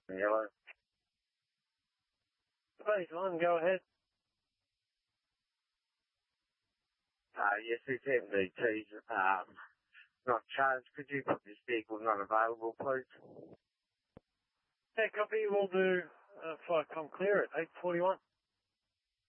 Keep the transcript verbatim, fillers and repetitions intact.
Yellow. Phase one, go ahead. Uh, yes, this M D T's, um, not charged. Could you put this vehicle not available, please? Yeah, copy. We'll do uh, Flycom clear at eight forty-one.